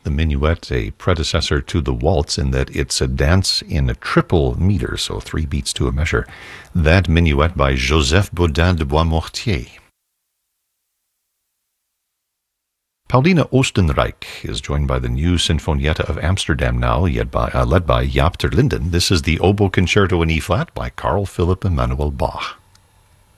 The minuet, a predecessor to the waltz in that it's a dance in a triple meter, so 3 beats to a measure. That minuet by Joseph Bodin de Boismortier. Paulina Oostenrijk is joined by the new Sinfonietta of Amsterdam now, led by Jaap ter Linden. This is the Oboe Concerto in E-flat by Carl Philipp Emanuel Bach.